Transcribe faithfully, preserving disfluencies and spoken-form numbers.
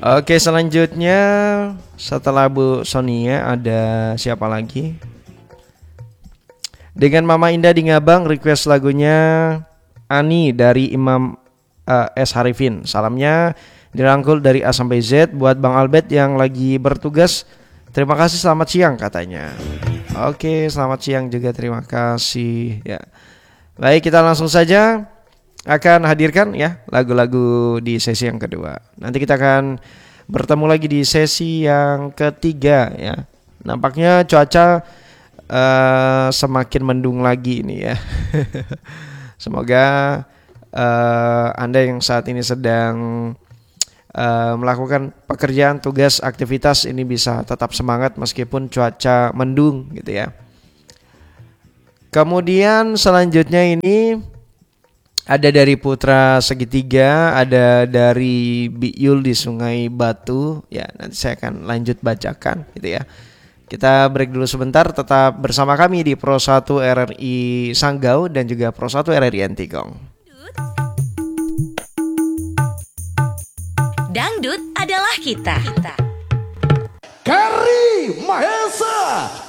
Oke, selanjutnya setelah Bu Sonia ada siapa lagi? Dengan Mama Indah di Ngabang request lagunya Ani dari Imam uh, S. Harifin. Salamnya dirangkul dari A sampai Z buat Bang Albert yang lagi bertugas. Terima kasih, selamat siang katanya. Oke, selamat siang juga, terima kasih ya. Baik, kita langsung saja akan hadirkan ya lagu-lagu di sesi yang kedua. Nanti kita akan bertemu lagi di sesi yang ketiga ya. Nampaknya cuaca uh, semakin mendung lagi ini ya. Semoga uh, Anda yang saat ini sedang uh, melakukan pekerjaan, tugas, aktivitas ini bisa tetap semangat meskipun cuaca mendung gitu ya. Kemudian selanjutnya ini ada dari Putra Segitiga, ada dari Biul di Sungai Batu. Ya, nanti saya akan lanjut bacakan gitu ya. Kita break dulu sebentar, tetap bersama kami di Pro satu R R I Sanggau dan juga Pro satu R R I Antigong. Dangdut adalah kita. Kari Mahesa